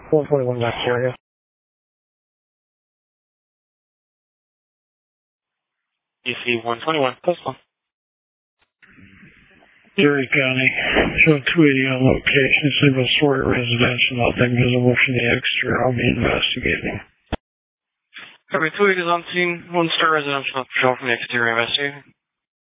141 back area. DC 121, postal. Erie County, show 280 on location, single-story residential, nothing visible from the exterior. I'll be investigating. Copy, 280 is on scene, one-story residential, not shown from the exterior investigating.